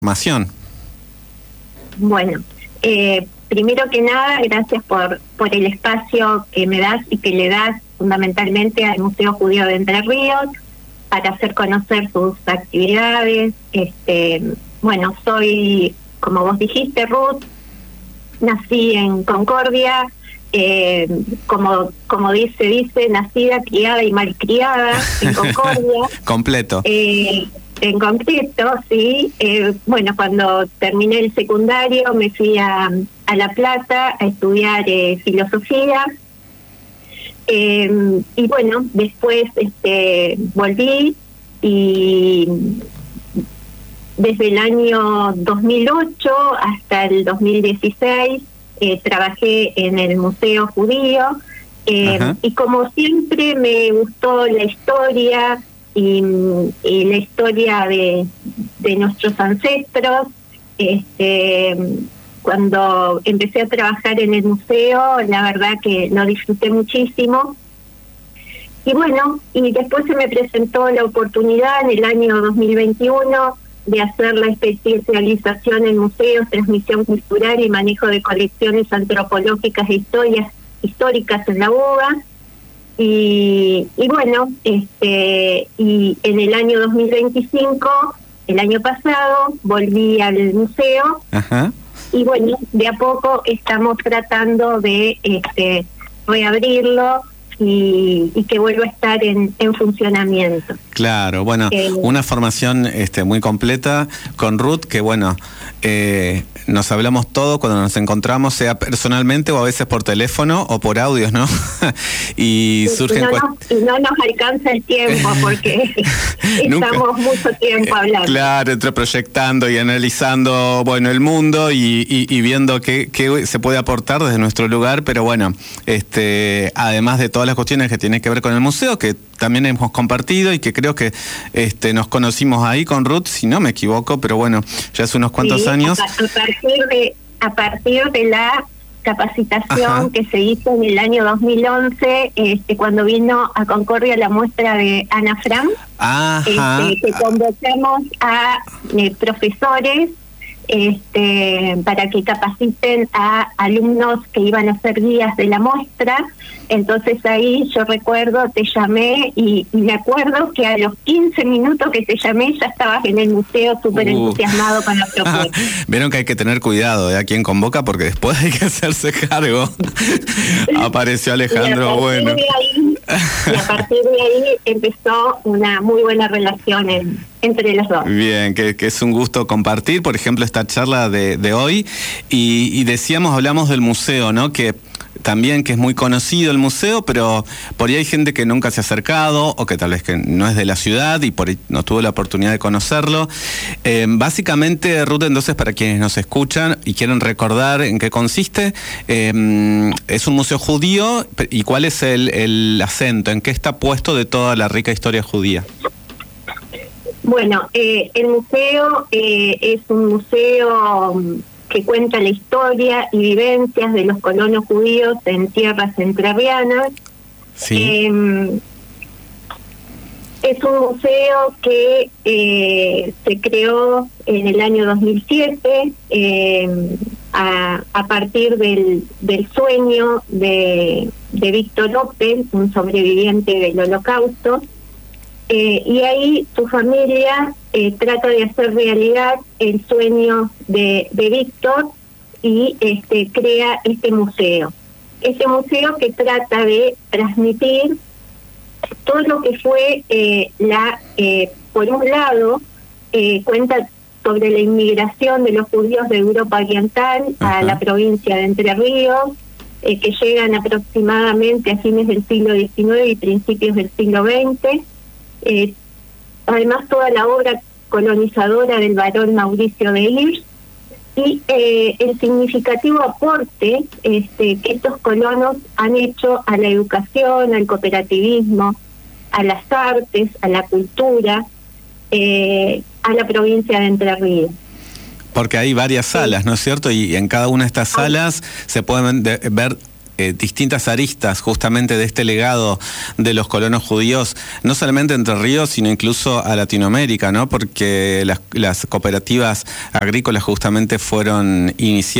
información. Bueno, primero que nada, gracias por el espacio que me das y que le das fundamentalmente al Museo Judío de Entre Ríos para hacer conocer sus actividades. Bueno, soy, como vos dijiste, Ruth, nací en Concordia, como dice, nacida, criada y malcriada en Concordia. Completo. En concreto, sí. Bueno, cuando terminé el secundario me fui a La Plata a estudiar filosofía. Y bueno, después volví y desde el año 2008 hasta el 2016 trabajé en el Museo Judío y como siempre me gustó la historia y la historia de nuestros ancestros. Cuando empecé a trabajar en el museo, la verdad que lo disfruté muchísimo. Y bueno, y después se me presentó la oportunidad en el año 2021 de hacer la especialización en museos, transmisión cultural y manejo de colecciones antropológicas e históricas en la UBA. Y bueno, y en el año 2025, el año pasado, volví al museo. Ajá. Y bueno, de a poco estamos tratando de reabrirlo y que vuelva a estar en funcionamiento. Claro, bueno, una formación muy completa con Ruth, que bueno, nos hablamos todo cuando nos encontramos, sea personalmente o a veces por teléfono o por audios, ¿no? Y surgen no nos alcanza el tiempo porque estamos mucho tiempo hablando. Claro, entre proyectando y analizando, bueno, el mundo y viendo qué se puede aportar desde nuestro lugar, pero bueno, además de todas las cuestiones que tienen que ver con el museo, que también hemos compartido y que creo que nos conocimos ahí con Ruth, si no me equivoco, pero bueno, ya hace unos cuantos años. A partir de la capacitación que se hizo en el año 2011, cuando vino a Concordia la muestra de Ana Frank, que convocamos a profesores para que capaciten a alumnos que iban a ser guías de la muestra. Entonces ahí yo recuerdo, te llamé y me acuerdo que a los 15 minutos que te llamé ya estabas en el museo súper entusiasmado con la propuesta. Vieron que hay que tener cuidado de a quién convoca porque después hay que hacerse cargo. Apareció Alejandro, bueno. Y a partir de ahí empezó una muy buena relación entre los dos. Bien, que es un gusto compartir, por ejemplo, esta charla de hoy. Y hablamos del museo, ¿no? Que también que es muy conocido el museo, pero por ahí hay gente que nunca se ha acercado o que tal vez que no es de la ciudad y por ahí no tuvo la oportunidad de conocerlo. Básicamente, Ruth, entonces, para quienes nos escuchan y quieren recordar en qué consiste, es un museo judío y cuál es el acento, en qué está puesto de toda la rica historia judía. Bueno, el museo es un museo que cuenta la historia y vivencias de los colonos judíos en tierras entrerrianas. Sí. Es un museo que se creó en el año 2007 a partir del sueño de Víctor Opel, un sobreviviente del Holocausto. Y ahí su familia trata de hacer realidad el sueño de Víctor y crea este museo. Este museo que trata de transmitir todo lo que fue por un lado, cuenta sobre la inmigración de los judíos de Europa Oriental a la provincia de Entre Ríos, que llegan aproximadamente a fines del siglo XIX y principios del siglo XX. Además toda la obra colonizadora del barón Mauricio de Hirsch y el significativo aporte que estos colonos han hecho a la educación, al cooperativismo, a las artes, a la cultura, a la provincia de Entre Ríos. Porque hay varias salas, ¿no es cierto? Y en cada una de estas salas se pueden ver distintas aristas justamente de este legado de los colonos judíos, no solamente a Entre Ríos, sino incluso a Latinoamérica, ¿no? Porque las cooperativas agrícolas justamente fueron iniciadas